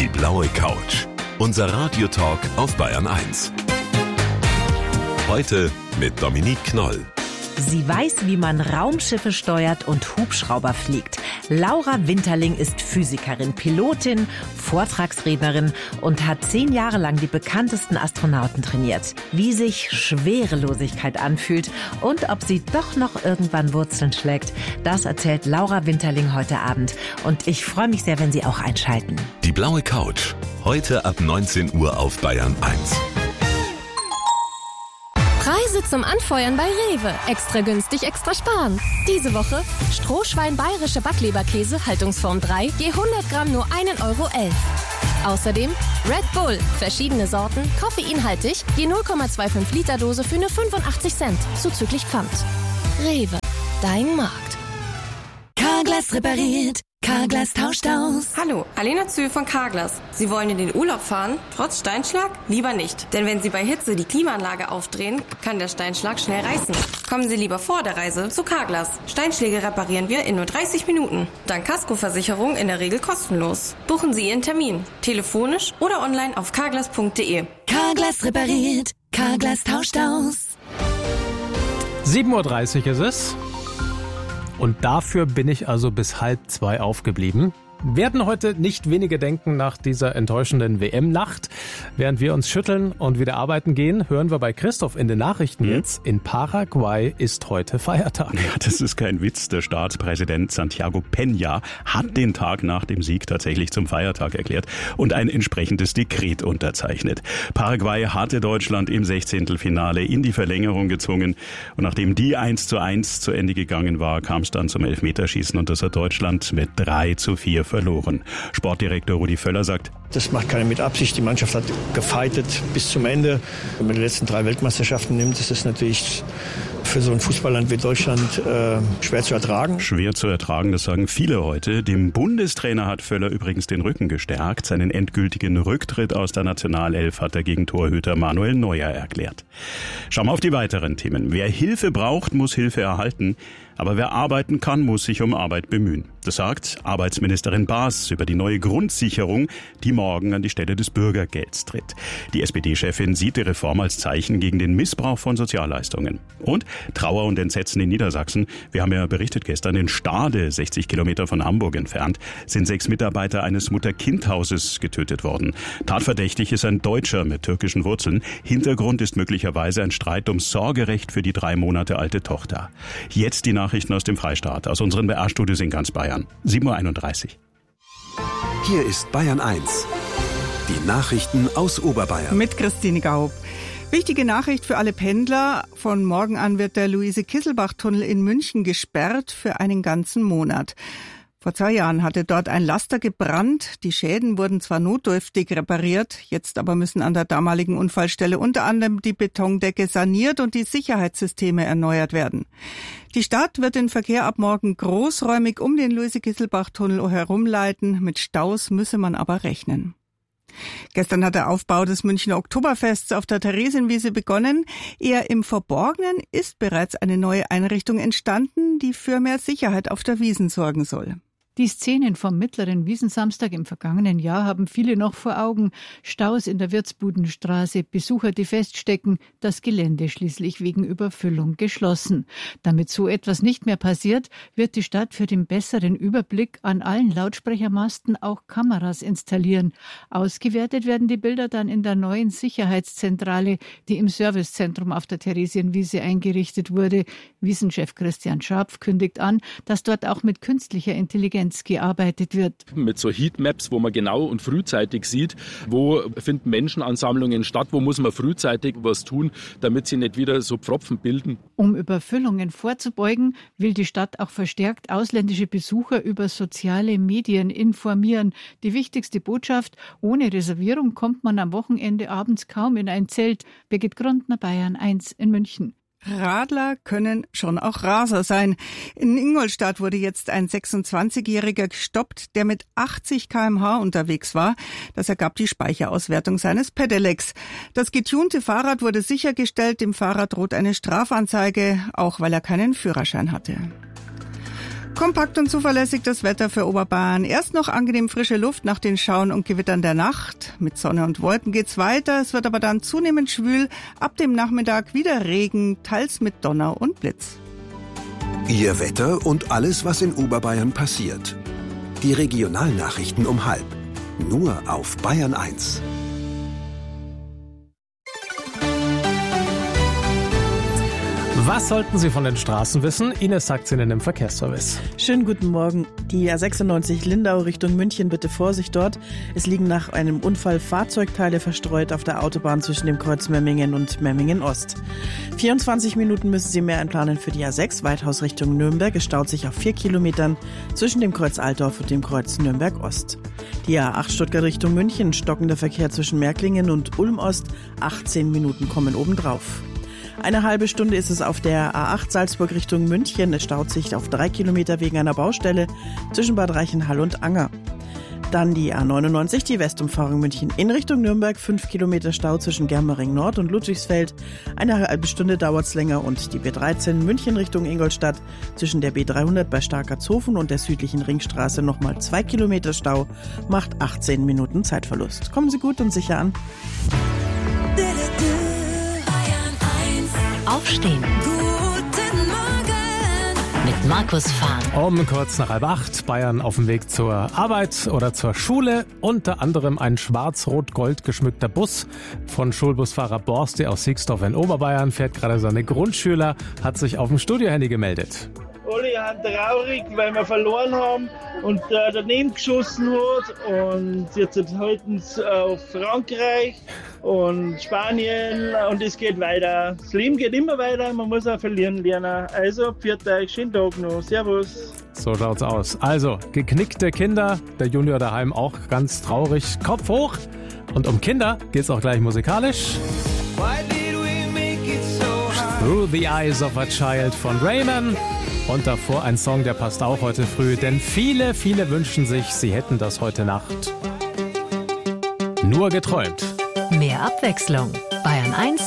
Die blaue Couch. Unser Radiotalk auf Bayern 1. Heute mit Dominique Knoll. Sie weiß, wie man Raumschiffe steuert und Hubschrauber fliegt. Laura Winterling ist Physikerin, Pilotin, Vortragsrednerin und hat 10 Jahre lang die bekanntesten Astronauten trainiert. Wie sich Schwerelosigkeit anfühlt und ob sie doch noch irgendwann Wurzeln schlägt, das erzählt Laura Winterling heute Abend. Und ich freue mich sehr, wenn Sie auch einschalten. Die blaue Couch. Heute ab 19 Uhr auf Bayern 1. Preise zum Anfeuern bei Rewe. Extra günstig, extra sparen. Diese Woche Strohschwein bayerische Backleberkäse, Haltungsform 3, je 100 Gramm nur 1,11 Euro. Außerdem Red Bull, verschiedene Sorten, koffeinhaltig, je 0,25 Liter Dose für nur 85 Cent, zuzüglich Pfand. Rewe, dein Markt. Carglass repariert. Carglass tauscht aus. Hallo, Alena Zühl von Carglass. Sie wollen in den Urlaub fahren, trotz Steinschlag? Lieber nicht. Denn wenn Sie bei Hitze die Klimaanlage aufdrehen, kann der Steinschlag schnell reißen. Kommen Sie lieber vor der Reise zu Carglass. Steinschläge reparieren wir in nur 30 Minuten. Dank Kaskoversicherung in der Regel kostenlos. Buchen Sie Ihren Termin. Telefonisch oder online auf carglass.de. Carglass repariert. Carglass tauscht aus. 7.30 Uhr ist es. Und dafür bin ich also bis 1:30 aufgeblieben. Werden heute nicht wenige denken nach dieser enttäuschenden WM-Nacht. Während wir uns schütteln und wieder arbeiten gehen, hören wir bei Christoph in den Nachrichten jetzt, in Paraguay ist heute Feiertag. Ja, das ist kein Witz. Der Staatspräsident Santiago Peña hat den Tag nach dem Sieg tatsächlich zum Feiertag erklärt und ein entsprechendes Dekret unterzeichnet. Paraguay hatte Deutschland im 16. in die Verlängerung gezwungen. Und nachdem die 1:1 zu Ende gegangen war, kam es dann zum Elfmeterschießen und das hat Deutschland mit 3:4 verloren. Sportdirektor Rudi Völler sagt: Das macht keiner mit Absicht. Die Mannschaft hat gefeitet bis zum Ende. Wenn man die letzten 3 Weltmeisterschaften nimmt, ist es natürlich für so ein Fußballland wie Deutschland schwer zu ertragen. Schwer zu ertragen, das sagen viele heute. Dem Bundestrainer hat Völler übrigens den Rücken gestärkt. Seinen endgültigen Rücktritt aus der Nationalelf hat er gegen Torhüter Manuel Neuer erklärt. Schauen wir auf die weiteren Themen. Wer Hilfe braucht, muss Hilfe erhalten. Aber wer arbeiten kann, muss sich um Arbeit bemühen. Das sagt Arbeitsministerin Baas über die neue Grundsicherung, die morgen an die Stelle des Bürgergelds tritt. Die SPD-Chefin sieht die Reform als Zeichen gegen den Missbrauch von Sozialleistungen. Und Trauer und Entsetzen in Niedersachsen. Wir haben ja berichtet gestern, in Stade, 60 Kilometer von Hamburg entfernt, sind 6 Mitarbeiter eines Mutter-Kind-Hauses getötet worden. Tatverdächtig ist ein Deutscher mit türkischen Wurzeln. Hintergrund ist möglicherweise ein Streit ums Sorgerecht für die 3 Monate alte Tochter. Jetzt die Nachrichten aus dem Freistaat, aus unseren BR-Studios in ganz Bayern. 7.31 Uhr. Hier ist Bayern 1. Die Nachrichten aus Oberbayern. Mit Christine Gaub. Wichtige Nachricht für alle Pendler. Von morgen an wird der Luise-Kisselbach-Tunnel in München gesperrt für einen ganzen Monat. Vor 2 Jahren hatte dort ein Laster gebrannt. Die Schäden wurden zwar notdürftig repariert, jetzt aber müssen an der damaligen Unfallstelle unter anderem die Betondecke saniert und die Sicherheitssysteme erneuert werden. Die Stadt wird den Verkehr ab morgen großräumig um den Luise-Kisselbach-Tunnel herumleiten. Mit Staus müsse man aber rechnen. Gestern hat der Aufbau des Münchner Oktoberfests auf der Theresienwiese begonnen. Eher im Verborgenen ist bereits eine neue Einrichtung entstanden, die für mehr Sicherheit auf der Wiesn sorgen soll. Die Szenen vom mittleren Wiesensamstag im vergangenen Jahr haben viele noch vor Augen. Staus in der Wirtsbudenstraße, Besucher, die feststecken, das Gelände schließlich wegen Überfüllung geschlossen. Damit so etwas nicht mehr passiert, wird die Stadt für den besseren Überblick an allen Lautsprechermasten auch Kameras installieren. Ausgewertet werden die Bilder dann in der neuen Sicherheitszentrale, die im Servicezentrum auf der Theresienwiese eingerichtet wurde. Wiesenchef Christian Scharpf kündigt an, dass dort auch mit künstlicher Intelligenz gearbeitet wird. Mit so Heatmaps, wo man genau und frühzeitig sieht, wo finden Menschenansammlungen statt, wo muss man frühzeitig was tun, damit sie nicht wieder so Pfropfen bilden. Um Überfüllungen vorzubeugen, will die Stadt auch verstärkt ausländische Besucher über soziale Medien informieren. Die wichtigste Botschaft: Ohne Reservierung kommt man am Wochenende abends kaum in ein Zelt. Birgit Grundner, Bayern 1 in München. Radler können schon auch Raser sein. In Ingolstadt wurde jetzt ein 26-Jähriger gestoppt, der mit 80 km/h unterwegs war. Das ergab die Speicherauswertung seines Pedelecs. Das getunte Fahrrad wurde sichergestellt. Dem Fahrer droht eine Strafanzeige, auch weil er keinen Führerschein hatte. Kompakt und zuverlässig das Wetter für Oberbayern. Erst noch angenehm frische Luft nach den Schauern und Gewittern der Nacht. Mit Sonne und Wolken geht's weiter. Es wird aber dann zunehmend schwül. Ab dem Nachmittag wieder Regen, teils mit Donner und Blitz. Ihr Wetter und alles, was in Oberbayern passiert. Die Regionalnachrichten um 12:30. Nur auf Bayern 1. Was sollten Sie von den Straßen wissen? Ines sagt es Ihnen im Verkehrsservice. Schönen guten Morgen. Die A96 Lindau Richtung München, bitte Vorsicht dort. Es liegen nach einem Unfall Fahrzeugteile verstreut auf der Autobahn zwischen dem Kreuz Memmingen und Memmingen Ost. 24 Minuten müssen Sie mehr einplanen für die A6 Weithaus Richtung Nürnberg. Es staut sich auf 4 Kilometern zwischen dem Kreuz Altdorf und dem Kreuz Nürnberg Ost. Die A8 Stuttgart Richtung München, stockender Verkehr zwischen Märklingen und Ulm Ost. 18 Minuten kommen obendrauf. Eine halbe Stunde ist es auf der A8 Salzburg Richtung München. Es staut sich auf 3 Kilometer wegen einer Baustelle zwischen Bad Reichenhall und Anger. Dann die A99, die Westumfahrung München in Richtung Nürnberg. 5 Kilometer Stau zwischen Germering Nord und Ludwigsfeld. Eine halbe Stunde dauert es länger. Und die B13 München Richtung Ingolstadt zwischen der B300 bei Starkertshofen und der südlichen Ringstraße nochmal 2 Kilometer Stau. Macht 18 Minuten Zeitverlust. Kommen Sie gut und sicher an. Aufstehen. Guten Morgen. Mit Markus Fahn. Um kurz nach 7:30 Bayern auf dem Weg zur Arbeit oder zur Schule. Unter anderem ein schwarz-rot-gold geschmückter Bus von Schulbusfahrer Borste aus Siegsdorf in Oberbayern. Fährt gerade seine Grundschüler, hat sich auf dem Studiohandy gemeldet. Alle sind traurig, weil wir verloren haben und daneben geschossen hat. Und jetzt halten sie auf Frankreich und Spanien und es geht weiter. Das Leben geht immer weiter, man muss auch verlieren lernen. Also, pfiat euch, schönen Tag noch. Servus. So schaut's aus. Also, geknickte Kinder, der Junior daheim auch ganz traurig. Kopf hoch. Und um Kinder geht's auch gleich musikalisch. Through the Eyes of a Child von Rayman. Und davor ein Song, der passt auch heute früh, denn viele, viele wünschen sich, sie hätten das heute Nacht nur geträumt. Mehr Abwechslung. Bayern 1